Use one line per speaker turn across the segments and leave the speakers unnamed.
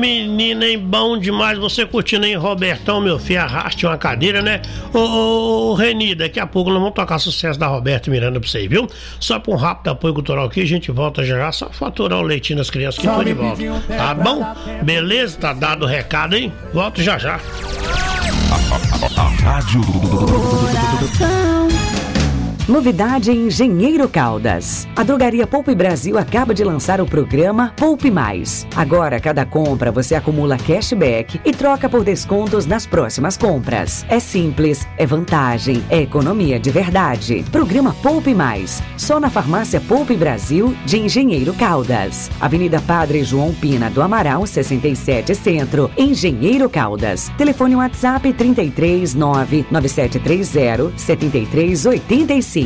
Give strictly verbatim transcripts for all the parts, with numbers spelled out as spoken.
menina, hein? Bom demais você curtindo, hein? Robertão, meu filho, arraste uma cadeira, né? Ô, ô, ô Reni, daqui a pouco nós vamos tocar sucesso da Roberta Miranda pra você, viu? Só pra um rápido apoio cultural aqui, a gente volta já já, só faturar o leitinho das crianças que tô de volta. Tá bom? Beleza? Tá dado o recado, hein? Volto já já.
A Rádio
Novidade em Engenheiro Caldas. A Drogaria Poupe Brasil acaba de lançar o programa Poupe Mais. Agora, cada compra você acumula cashback e troca por descontos nas próximas compras. É simples, é vantagem, é economia de verdade. Programa Poupe Mais. Só na Farmácia Poupe Brasil de Engenheiro Caldas. Avenida Padre João Pina do Amaral, sessenta e sete Centro, Engenheiro Caldas. Telefone WhatsApp trinta e três, nove nove sete três zero, sete três oito cinco.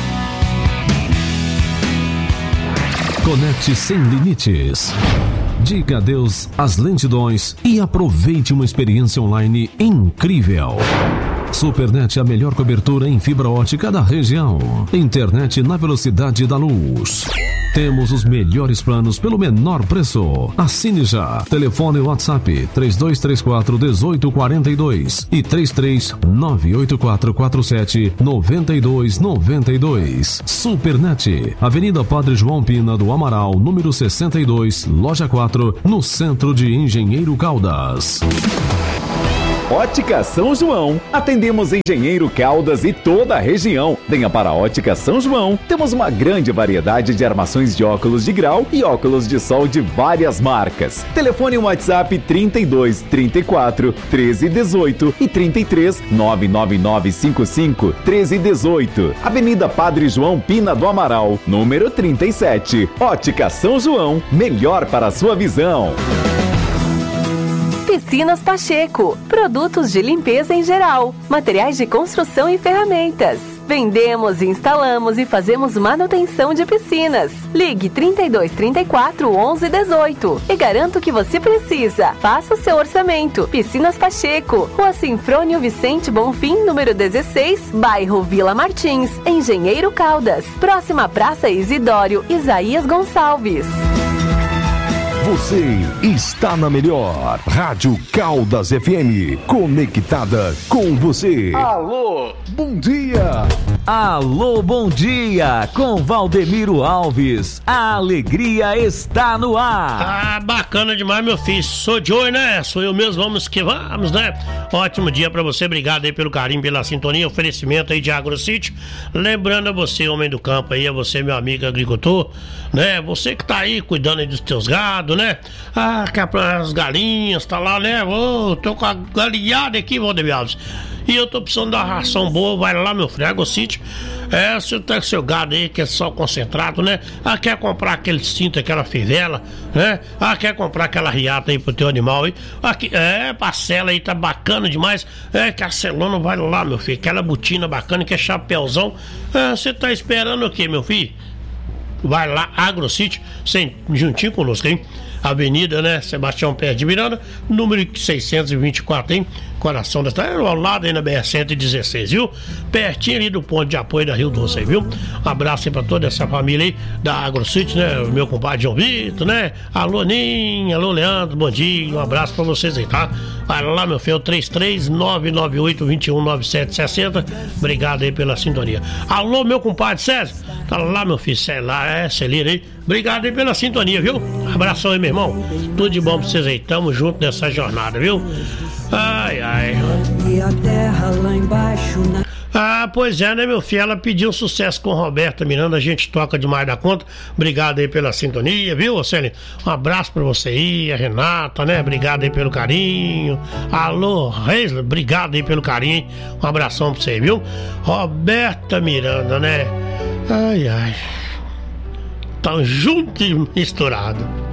Conecte sem limites. Diga adeus às lentidões e aproveite uma experiência online incrível. Supernet, a melhor cobertura em fibra ótica da região. Internet na velocidade da luz. Temos os melhores planos pelo menor preço. Assine já. Telefone WhatsApp três dois três quatro, um oito quatro dois e três três nove oito quatro quatro sete nove dois nove dois. Supernet, Avenida Padre João Pina do Amaral, número sessenta e dois, loja quatro, no centro de Engenheiro Caldas.
Ótica São João. Atendemos Engenheiro Caldas e toda a região. Venha para a Ótica São João. Temos uma grande variedade de armações de óculos de grau e óculos de sol de várias marcas. Telefone WhatsApp trinta e dois, trinta e quatro, treze dezoito e trinta e três, nove nove nove cinco cinco, treze dezoito. Avenida Padre João Pina do Amaral, número trinta e sete. Ótica São João. Melhor para a sua visão.
Piscinas Pacheco, produtos de limpeza em geral, materiais de construção e ferramentas. Vendemos, instalamos e fazemos manutenção de piscinas. Ligue trinta e dois, trinta e quatro, onze dezoito e garanto que você precisa. Faça o seu orçamento. Piscinas Pacheco, Rua Sinfrônio Vicente Bonfim, número dezesseis, bairro Vila Martins, Engenheiro Caldas, próxima à Praça Isidório Isaías Gonçalves.
Você está na melhor Rádio Caldas F M, conectada com você.
Alô, bom dia.
Alô, bom dia, com Valdemiro Alves. A alegria está no ar.
Ah, bacana demais, meu filho. Sou Joey, né? Sou eu mesmo, vamos que vamos, né? Ótimo dia pra você, obrigado aí pelo carinho, pela sintonia, oferecimento aí de AgroCity. Lembrando a você, homem do campo aí, a você, meu amigo agricultor, né? Você que tá aí cuidando aí dos teus gados, né? Ah, que as galinhas, tá lá, né? Ô, oh, tô com a galinhada aqui, Valdemiro Alves. E eu tô precisando de uma ração boa, vai lá, meu filho, AgroCity. É, se tem seu gado aí, que é só concentrado, né? Ah, quer comprar aquele cinto, aquela fivela, né? Ah, quer comprar aquela riata aí pro teu animal aí. Aqui, é, parcela aí, tá bacana demais. É, que a Celona vai lá, meu filho, aquela botina bacana, que é chapéuzão. É, você tá esperando o quê, meu filho? Vai lá, AgroCity, sem, juntinho conosco, hein? Avenida, né, Sebastião Pérez de Miranda, número seiscentos e vinte e quatro, hein? Coração da cidade, ao lado aí na B R cento e dezesseis, viu? Pertinho ali do ponto de apoio da Rio Doce, viu? Um abraço aí pra toda essa família aí da AgroCity, né? O meu compadre João Vitor, né? Alô, Ninho, alô, Leandro, bom dia, um abraço pra vocês aí, tá? Vai lá, meu filho, três três nove nove oito, dois um nove sete seis zero. Obrigado aí pela sintonia. Alô, meu compadre César, tá lá, meu filho, sei lá, é, Celina aí. Obrigado aí pela sintonia, viu? Abração aí, meu irmão. Tudo de bom pra vocês aí. Tamo junto nessa jornada, viu? Ai, ai.
E a terra lá embaixo na...
Ah, pois é, né, meu filho? Ela pediu sucesso com Roberta Miranda. A gente toca demais da conta. Obrigado aí pela sintonia, viu, Célio? Um abraço pra você aí, a Renata, né? Obrigado aí pelo carinho. Alô, Reis, obrigado aí pelo carinho. Um abração pra você, viu? Roberta Miranda, né? Ai, ai. Tão junto e misturado.